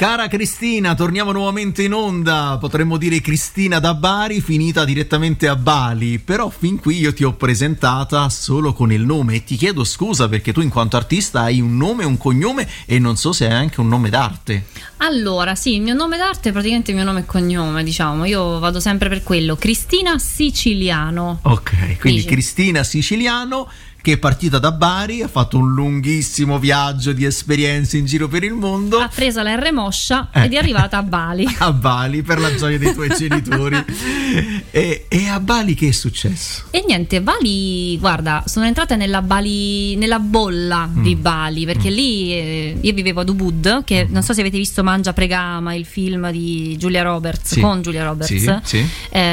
Cara Cristina, torniamo nuovamente in onda. Potremmo dire Cristina da Bari, finita direttamente a Bali. Però fin qui io ti ho presentata solo con il nome e ti chiedo scusa perché tu in quanto artista hai un nome, un cognome e non so se hai anche un nome d'arte. Allora, sì, il mio nome d'arte è praticamente il mio nome e cognome, diciamo. Io vado sempre per quello, Cristina Siciliano. Ok, quindi Dici. Cristina Siciliano, che è partita da Bari, ha fatto un lunghissimo viaggio di esperienze in giro per il mondo. Ha preso la R moscia ed è arrivata a Bali. A Bali, per la gioia dei tuoi genitori. E a Bali che è successo? E niente, Bali, guarda, sono entrata nella bolla di Bali, perché lì io vivevo ad Ubud, che non so se avete visto Mangia Pregama, il film di Julia Roberts, Sì. con Julia Roberts. Sì.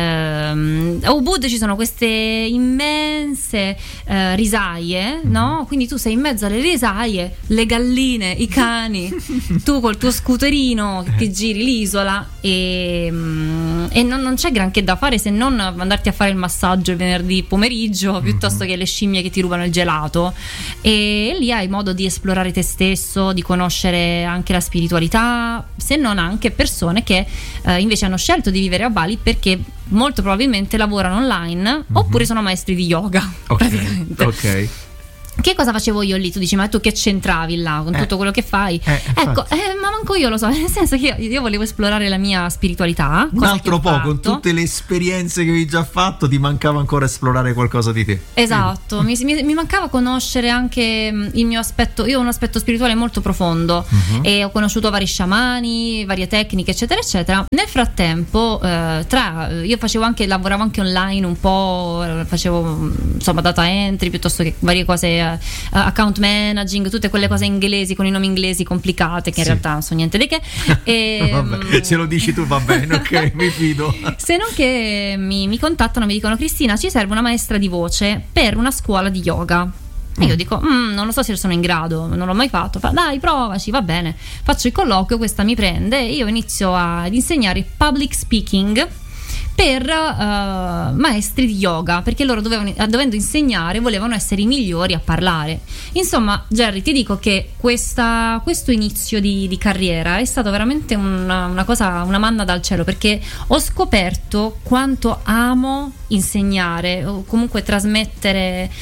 A Ubud ci sono queste immense risaie, no? Quindi tu sei in mezzo alle risaie, le galline, i cani, tu col tuo scooterino che ti giri l'isola e non c'è granché da fare se non andarti a fare il massaggio il venerdì pomeriggio piuttosto che le scimmie che ti rubano il gelato, e lì hai modo di esplorare te stesso, di conoscere anche la spiritualità, se non anche persone che invece hanno scelto di vivere a Bali perché molto probabilmente lavorano online oppure sono maestri di yoga, praticamente. Ok. Che cosa facevo io lì? Tu dici, ma tu che c'entravi là con tutto quello che fai? Ecco, ma manco io lo so, nel senso che io volevo esplorare la mia spiritualità. Un altro po', con tutte le esperienze che avevi già fatto, ti mancava ancora esplorare qualcosa di te. Esatto, mi mancava conoscere anche il mio aspetto. Io ho un aspetto spirituale molto profondo e ho conosciuto vari sciamani, varie tecniche, eccetera, eccetera. Nel frattempo, io lavoravo anche online un po', facevo insomma data entry piuttosto che varie cose. Account managing, tutte quelle cose inglesi con i nomi inglesi complicate che in realtà non so niente di che. Vabbè, se lo dici tu va bene, ok, mi fido. Se non che mi contattano e mi dicono: Cristina, ci serve una maestra di voce per una scuola di yoga. E io dico, non lo so se sono in grado, non l'ho mai fatto. Dai, provaci, va bene. Faccio il colloquio, questa mi prende e io inizio ad insegnare public speaking per maestri di yoga, perché loro dovendo insegnare volevano essere i migliori a parlare. Insomma, Jerry, ti dico che questo inizio di carriera è stato veramente una cosa, una manna dal cielo, perché ho scoperto quanto amo insegnare o comunque trasmettere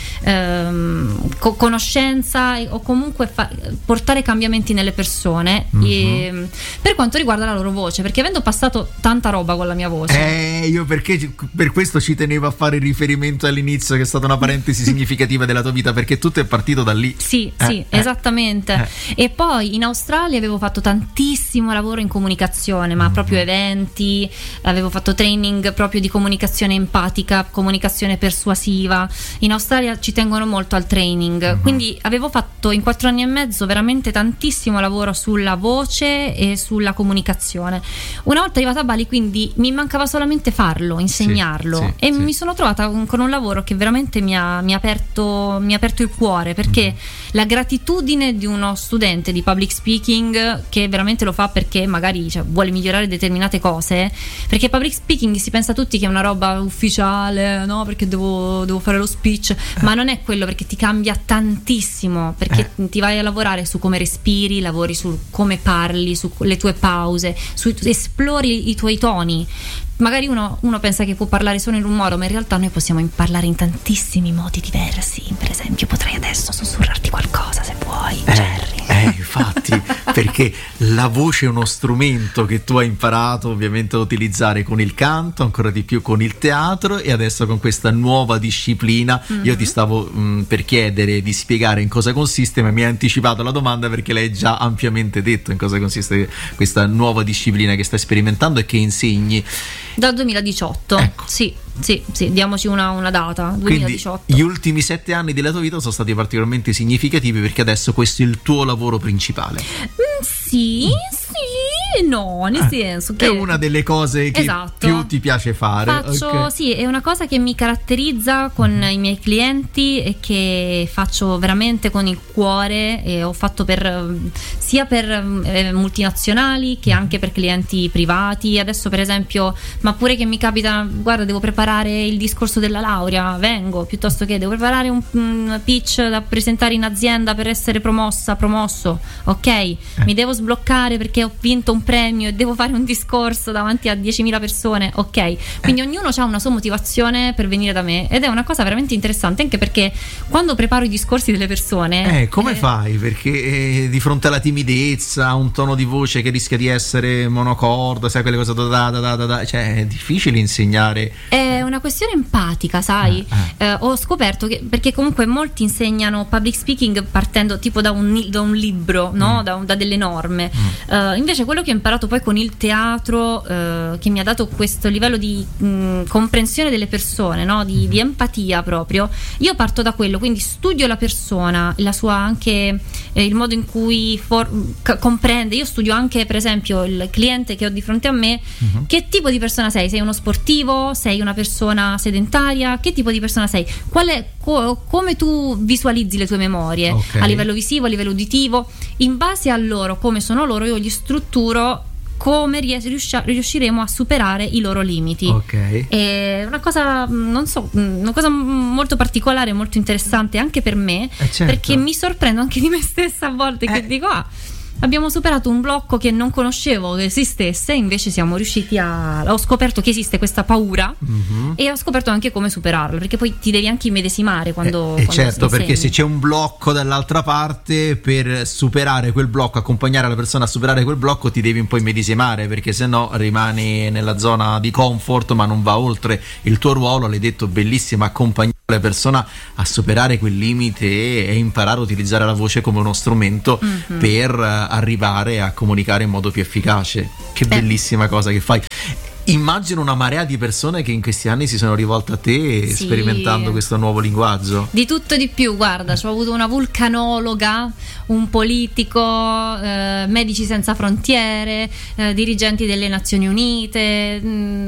conoscenza o comunque portare cambiamenti nelle persone per quanto riguarda la loro voce, perché avendo passato tanta roba con la mia voce, io perché per questo ci tenevo a fare riferimento all'inizio, che è stata una parentesi significativa della tua vita, perché tutto è partito da lì. Sì, esattamente. E poi in Australia avevo fatto tantissimo lavoro in comunicazione, ma proprio eventi, avevo fatto training proprio di comunicazione empatica, comunicazione persuasiva. In Australia ci tengono molto al training, quindi avevo fatto in 4 anni e mezzo veramente tantissimo lavoro sulla voce e sulla comunicazione. Una volta arrivata a Bali, quindi mi mancava solamente farlo, insegnarlo, mi sono trovata con un lavoro che veramente mi ha aperto il cuore, perché la gratitudine di uno studente di public speaking che veramente lo fa perché magari vuole migliorare determinate cose, perché public speaking si pensa tutti che è una roba ufficiale, no? Perché devo fare lo speech, ma non è quello, perché ti cambia tantissimo, perché ti vai a lavorare su come respiri, lavori su come parli, su le tue pause, esplori i tuoi toni. Magari uno pensa che può parlare solo in un modo, ma in realtà noi possiamo parlare in tantissimi modi diversi. Per esempio, potrei adesso sussurrarti qualcosa se vuoi, Jerry. Infatti, perché la voce è uno strumento che tu hai imparato ovviamente a utilizzare con il canto, ancora di più con il teatro, e adesso con questa nuova disciplina. Io ti stavo per chiedere di spiegare in cosa consiste, ma mi hai anticipato la domanda perché l'hai già ampiamente detto in cosa consiste questa nuova disciplina che stai sperimentando e che insegni dal 2018. Ecco. Sì, diamoci una data, 2018. Quindi gli ultimi 7 anni della tua vita sono stati particolarmente significativi, perché adesso questo è il tuo lavoro principale. Sì, no, nel senso che è una delle cose che più ti piace fare. Sì, è una cosa che mi caratterizza con i miei clienti e che faccio veramente con il cuore, e ho fatto sia per multinazionali che anche per clienti privati. Adesso per esempio, ma pure che mi capita, guarda, devo preparare il discorso della laurea, vengo, piuttosto che devo preparare un pitch da presentare in azienda per essere promosso, ok? Mi devo sbloccare perché ho vinto un un premio e devo fare un discorso davanti a 10.000 persone, ok, quindi ognuno ha una sua motivazione per venire da me, ed è una cosa veramente interessante, anche perché quando preparo i discorsi delle persone come fai? Perché di fronte alla timidezza, un tono di voce che rischia di essere monocordo, sai, quelle cose cioè è difficile insegnare. È una questione empatica, sai. Ho scoperto che, perché comunque molti insegnano public speaking partendo tipo da un libro, no? Da delle norme. Invece quello che ho imparato poi con il teatro, che mi ha dato questo livello di comprensione delle persone, no? Di empatia proprio, io parto da quello, quindi studio la persona, la sua anche il modo in cui comprende. Io studio anche, per esempio, il cliente che ho di fronte a me, che tipo di persona sei? Sei uno sportivo? Sei una persona sedentaria? Che tipo di persona sei? Come tu visualizzi le tue memorie, a livello visivo, a livello uditivo. In base a loro, come sono loro, io gli strutturo come riusciremo a superare i loro limiti. È una cosa, non so, una cosa molto particolare, molto interessante anche per me, certo. Perché mi sorprendo anche di me stessa a volte, che dico abbiamo superato un blocco che non conoscevo che esistesse, invece siamo riusciti ho scoperto che esiste questa paura, e ho scoperto anche come superarla, perché poi ti devi anche immedesimare quando certo, perché se c'è un blocco dall'altra parte, per superare quel blocco, accompagnare la persona a superare quel blocco, ti devi un po' immedesimare, perché se no rimani nella zona di comfort ma non va oltre il tuo ruolo. L'hai detto, bellissimo, accompagnare la persona a superare quel limite e imparare a utilizzare la voce come uno strumento per arrivare a comunicare in modo più efficace. Che bellissima cosa che fai. Immagino una marea di persone che in questi anni si sono rivolte a te, sperimentando questo nuovo linguaggio. Di tutto e di più, guarda, ho avuto una vulcanologa, un politico, Medici Senza Frontiere, dirigenti delle Nazioni Unite,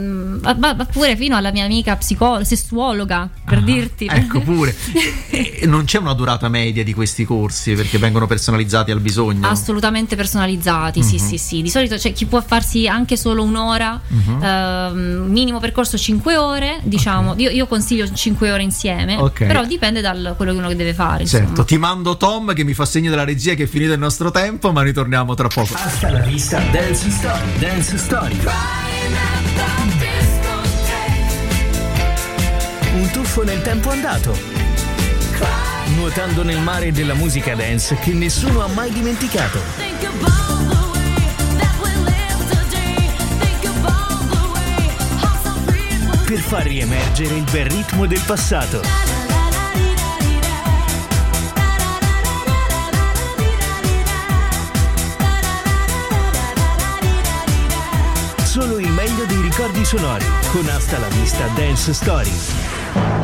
pure fino alla mia amica sessuologa, per dirti. Ecco, pure. Non c'è una durata media di questi corsi, perché vengono personalizzati al bisogno? Assolutamente personalizzati, sì. Di solito c'è chi può farsi anche solo un'ora, minimo percorso 5 ore, diciamo. Io consiglio 5 ore insieme, però dipende da quello che uno deve fare, certo. Insomma. Ti mando Tom che mi fa segno della regia che è finito il nostro tempo, ma ritorniamo tra poco. Hasta la vista Dance Story. Un tuffo nel tempo andato, nuotando nel mare della musica dance che nessuno ha mai dimenticato. Per far riemergere il bel ritmo del passato. Solo il meglio dei ricordi sonori con Hasta la vista Dance Story.